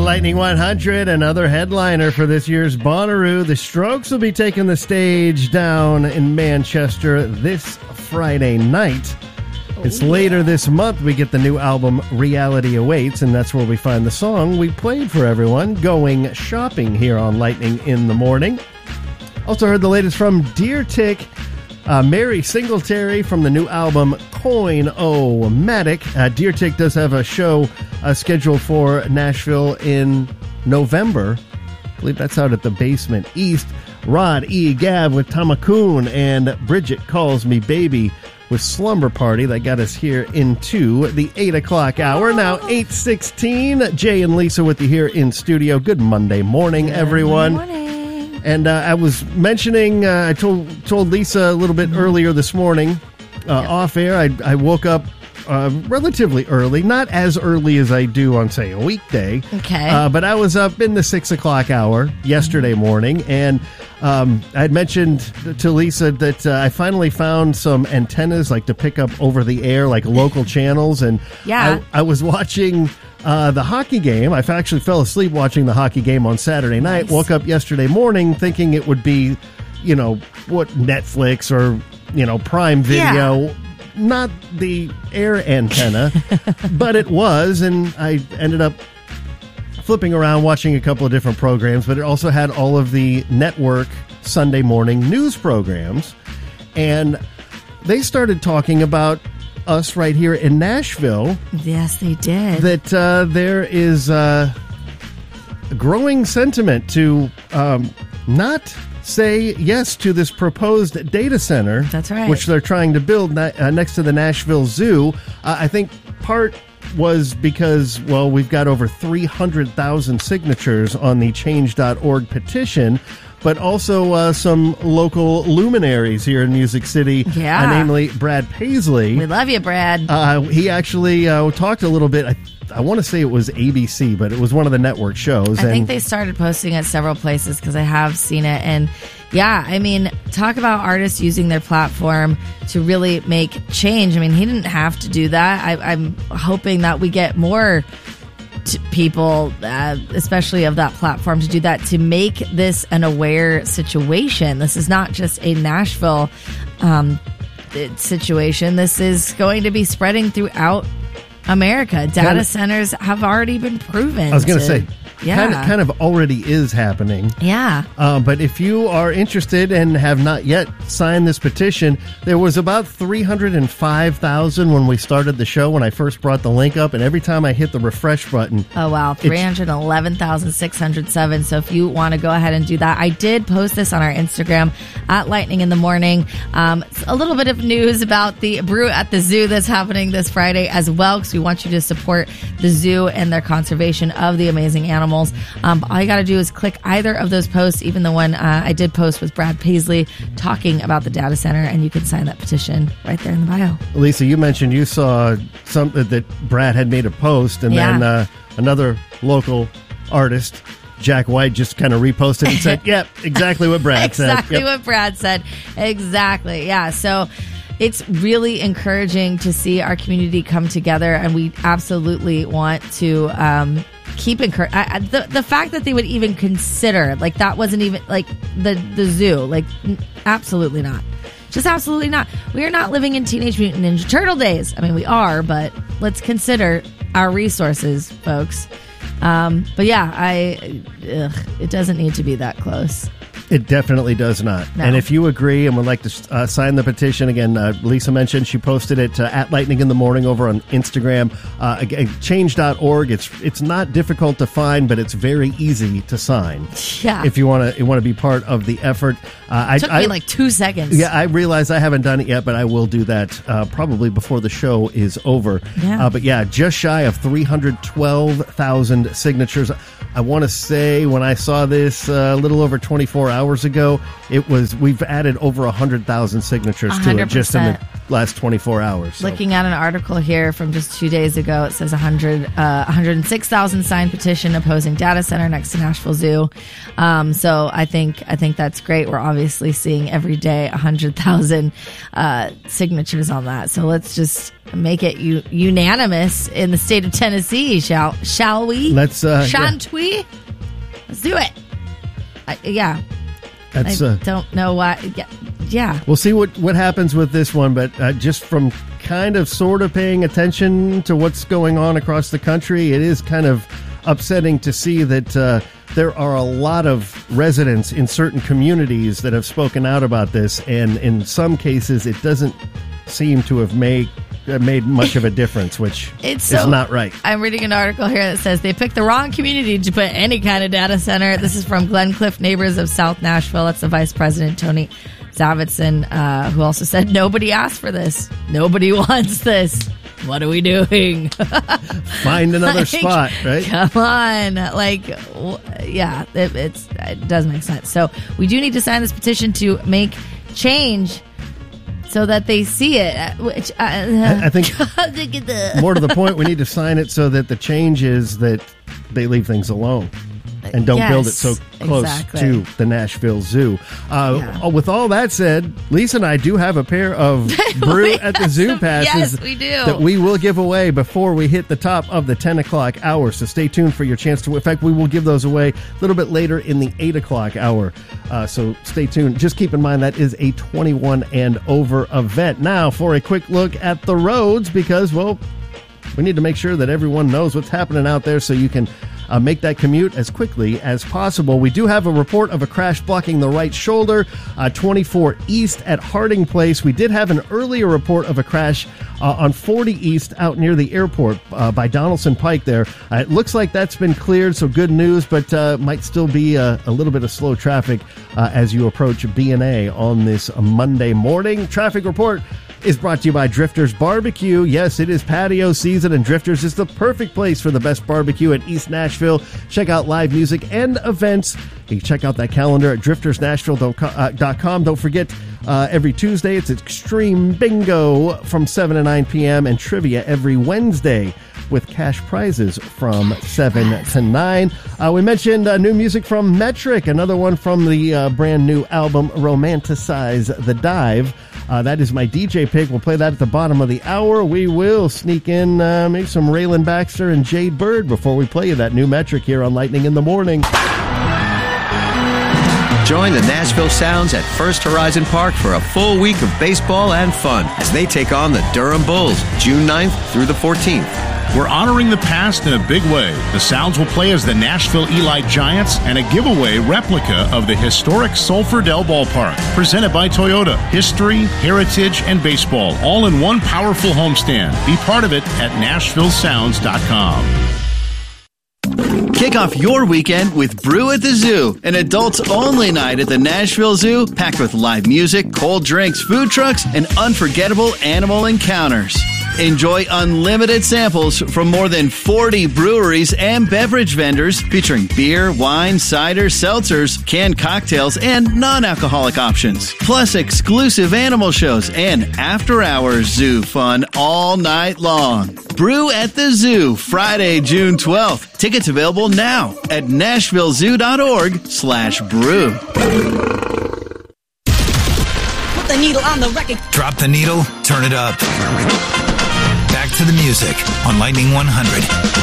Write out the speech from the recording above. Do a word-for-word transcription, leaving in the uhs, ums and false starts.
Lightning one hundred, another headliner for this year's Bonnaroo. The Strokes will be taking the stage down in Manchester this Friday night. Oh, it's later yeah. this month we get the new album Reality Awaits, and that's where we find the song we played for everyone, Going Shopping, here on Lightning in the Morning. Also heard the latest from Deer Tick, uh, Mary Singletary from the new album Coin-O-Matic. Uh, Deer Tick does have a show uh, scheduled for Nashville in November. I believe that's out at the Basement East. Rod E. Gav with Tamakun and Bridget Calls Me Baby with Slumber Party. That got us here into the eight o'clock hour. Now eight sixteen. Jay and Lisa with you here in studio. Good Monday morning, Good everyone. Morning. And uh, I was mentioning, uh, I told told Lisa a little bit mm-hmm. earlier this morning, uh, yep. off air, I, I woke up uh, relatively early, not as early as I do on, say, a weekday. Okay. Uh, but I was up in the six o'clock hour yesterday mm-hmm. morning, and um, I had mentioned to Lisa that uh, I finally found some antennas, like to pick up over the air, like local channels, and yeah. I, I was watching Uh, the hockey game. I actually fell asleep watching the hockey game on Saturday night. Nice. Woke up yesterday morning thinking it would be, you know, what, Netflix or, you know, Prime Video. Yeah. Not the air antenna, but it was. And I ended up flipping around watching a couple of different programs, but it also had all of the network Sunday morning news programs. And they started talking about us right here in Nashville. Yes, they did. That uh, there is uh, a growing sentiment to um, not say yes to this proposed data center. That's right. Which they're trying to build na- uh, next to the Nashville Zoo. Uh, I think part was because, well, we've got over three hundred thousand signatures on the change dot org petition, but also uh, some local luminaries here in Music City, yeah. uh, namely Brad Paisley. We love you, Brad. Uh, he actually uh, talked a little bit. I, I want to say it was A B C, but it was one of the network shows. I and think they started posting at several places because I have seen it. And yeah, I mean, talk about artists using their platform to really make change. I mean, he didn't have to do that. I, I'm hoping that we get more people, uh, especially of that platform, to do that, to make this an aware situation. This is not just a Nashville um, situation. This is going to be spreading throughout America. Data kind of, centers have already been proven. I was going to say, yeah. kind of, kind of already is happening. Yeah. Uh, but if you are interested and have not yet signed this petition, there was about three hundred five thousand when we started the show, when I first brought the link up, and every time I hit the refresh button. Oh, wow. three hundred eleven thousand six hundred seven. So if you want to go ahead and do that, I did post this on our Instagram at Lightning in the Morning. Um, a little bit of news about the Brew at the Zoo that's happening this Friday as well, because we want you to support the zoo and their conservation of the amazing animals. Um, all you got to do is click either of those posts, even the one uh, I did post with Brad Paisley talking about the data center, and you can sign that petition right there in the bio. Lisa, you mentioned you saw something that Brad had made a post, and yeah. then uh, another local artist, Jack White, just kind of reposted and said, yep, exactly what Brad exactly said. Exactly yep. what Brad said. Exactly. Yeah. So it's really encouraging to see our community come together, and we absolutely want to um, keep encouraging. The, the fact that they would even consider, like, that wasn't even, like, the, the zoo, like, n- absolutely not. Just absolutely not. We are not living in Teenage Mutant Ninja Turtle days. I mean, we are, but let's consider our resources, folks. Um, but yeah, I, ugh, it doesn't need to be that close. It definitely does not. No. And if you agree and would like to uh, sign the petition, again, uh, Lisa mentioned she posted it uh, at Lightning in the Morning over on Instagram. Uh, again, change dot org. It's it's not difficult to find, but it's very easy to sign. Yeah. If you want to you want to be part of the effort. Uh, it took I, me I, like two seconds. Yeah, I realize I haven't done it yet, but I will do that uh, probably before the show is over. Yeah. Uh, but yeah, just shy of three hundred twelve thousand signatures. I want to say when I saw this uh, a little over twenty-four hours ago, it was we've added over one hundred thousand signatures to it just in the last twenty-four hours. So. Looking at an article here from just two days ago, it says one hundred, uh, one hundred six thousand signed petition opposing data center next to Nashville Zoo. Um, so I think I think that's great. We're obviously seeing every day one hundred thousand uh, signatures on that. So let's just make it u- unanimous in the state of Tennessee, shall shall we? Let's uh, Shan't we? Yeah. Let's do it. I, yeah. That's, I uh, don't know why. Yeah. yeah. We'll see what, what happens with this one, but uh, just from kind of sort of paying attention to what's going on across the country, it is kind of upsetting to see that uh, there are a lot of residents in certain communities that have spoken out about this, and in some cases it doesn't seem to have made made much of a difference, which it's is so, not right. I'm reading an article here that says they picked the wrong community to put any kind of data center. This is from Glencliff Neighbors of South Nashville. That's the vice president, Tony Zavitson, uh, who also said, nobody asked for this. Nobody wants this. What are we doing? Find another like, spot, right? Come on. Like, yeah, it, it's, it does make sense. So we do need to sign this petition to make change so that they see it. Which uh, I, I think more to the point, we need to sign it so that the change is that they leave things alone and don't yes, build it so close exactly. to the Nashville Zoo. Uh, yeah. With all that said, Lisa and I do have a pair of Brew at the Zoo passes yes, we do. that we will give away before we hit the top of the ten o'clock hour. So stay tuned for your chance to. In fact, we will give those away a little bit later in the eight o'clock hour. Uh, so stay tuned. Just keep in mind that is a twenty-one and over event. Now for a quick look at the roads, because, well, we need to make sure that everyone knows what's happening out there so you can Uh, make that commute as quickly as possible. We do have a report of a crash blocking the right shoulder, uh, twenty-four East at Harding Place. We did have an earlier report of a crash uh, on forty East out near the airport uh, by Donaldson Pike there. Uh, it looks like that's been cleared, so good news, but uh, might still be a, a little bit of slow traffic uh, as you approach B and A on this Monday morning. Traffic report is brought to you by Drifters Barbecue. Yes, it is patio season, and Drifters is the perfect place for the best barbecue in East Nashville. Check out live music and events. You can check out that calendar at drifters nashville dot com. Don't forget, uh, every Tuesday, it's Extreme Bingo from seven to nine p.m. and trivia every Wednesday with cash prizes from seven to nine. Uh, we mentioned uh, new music from Metric, another one from the uh, brand new album Romanticize the Dive. Uh, that is my D J pick. We'll play that at the bottom of the hour. We will sneak in uh, maybe some Raylan Baxter and Jade Bird before we play you that new Metric here on Lightning in the Morning. Join the Nashville Sounds at First Horizon Park for a full week of baseball and fun as they take on the Durham Bulls June ninth through the fourteenth. We're honoring the past in a big way. The Sounds will play as the Nashville Eli Giants and a giveaway replica of the historic Sulphur Dell Ballpark. Presented by Toyota. History, heritage, and baseball all in one powerful homestand. Be part of it at nashville sounds dot com. Kick off your weekend with Brew at the Zoo, an adults-only night at the Nashville Zoo, packed with live music, cold drinks, food trucks, and unforgettable animal encounters. Enjoy unlimited samples from more than forty breweries and beverage vendors featuring beer, wine, cider, seltzers, canned cocktails, and non-alcoholic options. Plus exclusive animal shows and after-hours zoo fun all night long. Brew at the Zoo, Friday, June twelfth. Tickets available now at nashville zoo dot org slash brew. Put the needle on the record. Drop the needle, turn it up. Back to the music on Lightning one hundred.